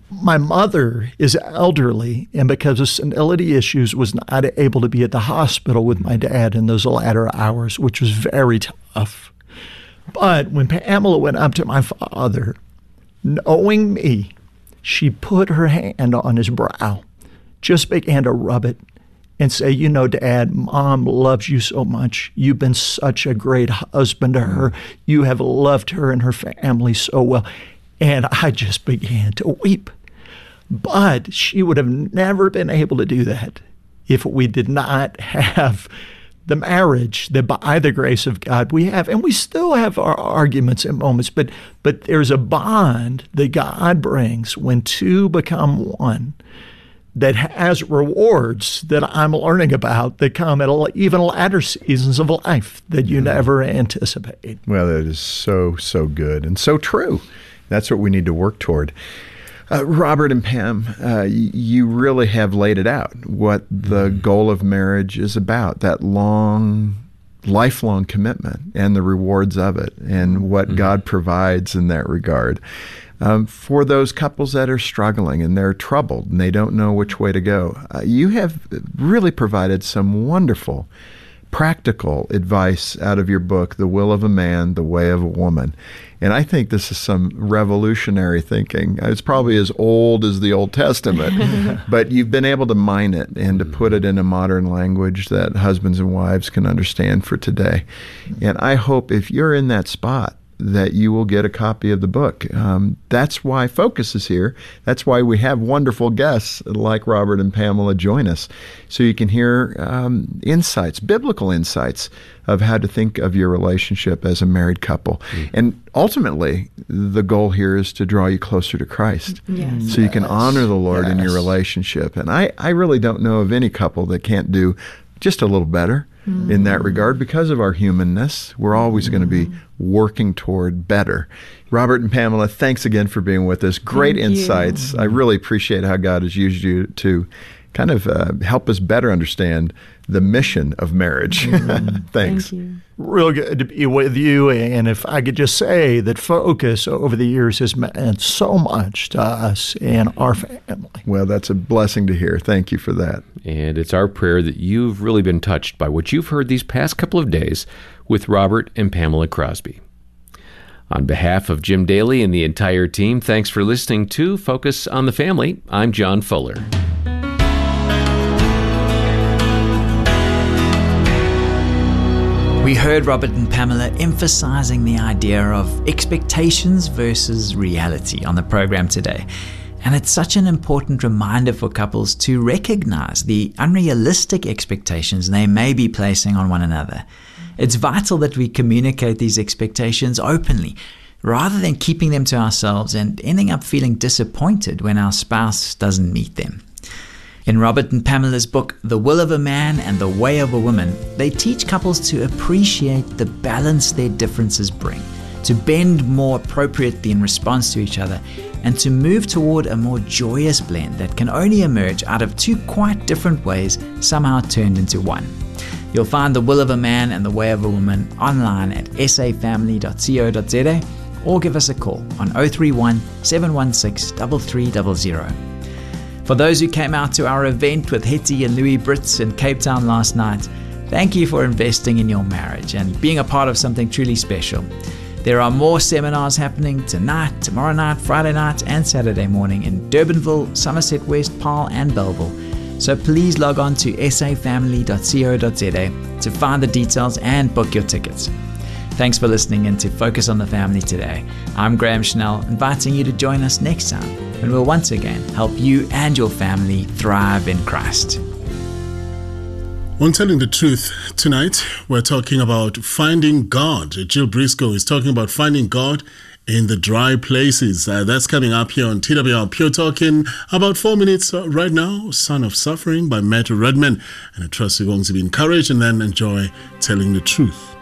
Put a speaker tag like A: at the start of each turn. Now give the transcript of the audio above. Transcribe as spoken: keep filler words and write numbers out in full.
A: My mother is elderly, and because of senility issues, was not able to be at the hospital with my dad in those latter hours, which was very tough. But when Pamela went up to my father, knowing me, she put her hand on his brow, just began to rub it, and say, you know, Dad, Mom loves you so much. You've been such a great husband to her. You have loved her and her family so well. And I just began to weep. But she would have never been able to do that if we did not have the marriage that by the grace of God we have. And we still have our arguments and moments, but but there's a bond that God brings when two become one that has rewards that I'm learning about that come at even latter seasons of life that you never anticipate.
B: Well, that is so, so good and so true. That's what we need to work toward. Uh, Robert and Pam, uh, you really have laid it out, what the goal of marriage is about, that long, lifelong commitment and the rewards of it and what mm-hmm. God provides in that regard. Um, for those couples that are struggling and they're troubled and they don't know which way to go, uh, you have really provided some wonderful practical advice out of your book, The Will of a Man, The Way of a Woman. And I think this is some revolutionary thinking. It's probably as old as the Old Testament, but you've been able to mine it and to put it in a modern language that husbands and wives can understand for today. And I hope if you're in that spot, that you will get a copy of the book. Um, that's why Focus is here. That's why we have wonderful guests like Robert and Pamela join us, so you can hear um, insights, biblical insights of how to think of your relationship as a married couple. Mm. And ultimately, the goal here is to draw you closer to Christ, yes. so you can honor the Lord yes. in your relationship. And I, I really don't know of any couple that can't do just a little better mm. in that regard. Because of our humanness, we're always mm. going to be working toward better. Robert and Pamela, thanks again for being with us. Great Thank insights. You. I really appreciate how God has used you to kind of uh, help us better understand the mission of marriage. Mm. Thanks.
C: Thank you.
A: Real good to be with you. And if I could just say that Focus over the years has meant so much to us and our family.
B: Well, that's a blessing to hear. Thank you for that.
D: And it's our prayer that you've really been touched by what you've heard these past couple of days with Robert and Pamela Crosby. On behalf of Jim Daly and the entire team, thanks for listening to Focus on the Family. I'm John Fuller.
E: We heard Robert and Pamela emphasizing the idea of expectations versus reality on the program today. And it's such an important reminder for couples to recognize the unrealistic expectations they may be placing on one another. It's vital that we communicate these expectations openly, rather than keeping them to ourselves and ending up feeling disappointed when our spouse doesn't meet them. In Robert and Pamela's book, The Will of a Man and The Way of a Woman, they teach couples to appreciate the balance their differences bring, to bend more appropriately in response to each other, and to move toward a more joyous blend that can only emerge out of two quite different ways somehow turned into one. You'll find The Will of a Man and The Way of a Woman online at s a family dot co dot z a or give us a call on oh three one, seven one six, three three zero zero. For those who came out to our event with Hetty and Louis Brits in Cape Town last night, thank you for investing in your marriage and being a part of something truly special. There are more seminars happening tonight, tomorrow night, Friday night, and Saturday morning in Durbanville, Somerset West, Paarl, and Belleville. So please log on to s a family dot co dot z a to find the details and book your tickets. Thanks for listening in to Focus on the Family today. I'm Graham Schnell, inviting you to join us next time when we'll once again help you and your family thrive in Christ.
F: On Telling the Truth tonight, we're talking about finding God. Jill Briscoe is talking about finding God in the dry places. Uh, that's coming up here on T W R Pure Talk in about four minutes uh, right now. Son of Suffering by Matt Redman. And I trust you're going to be encouraged and then enjoy Telling the Truth.